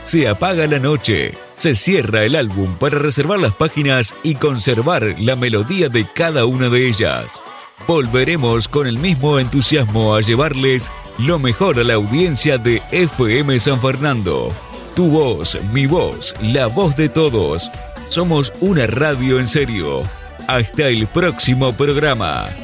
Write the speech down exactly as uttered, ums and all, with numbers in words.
Se apaga la noche, se cierra el álbum para reservar las páginas y conservar la melodía de cada una de ellas. Volveremos con el mismo entusiasmo a llevarles lo mejor a la audiencia de F M San Fernando. Tu voz, mi voz, la voz de todos. Somos una radio en serio. Hasta el próximo programa.